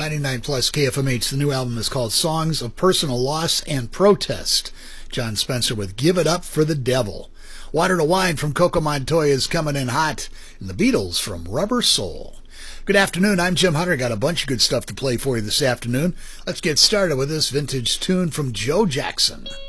99 plus KFMH. The new album is called Songs of Personal Loss and Protest. John Spencer with Give It Up for the Devil. Water to Wine from Coco Montoya is coming in hot. And the Beatles from Rubber Soul. Good afternoon. I'm Jim Hunter. Got a bunch of good stuff to play for you this afternoon. Let's get started with this vintage tune from Joe Jackson.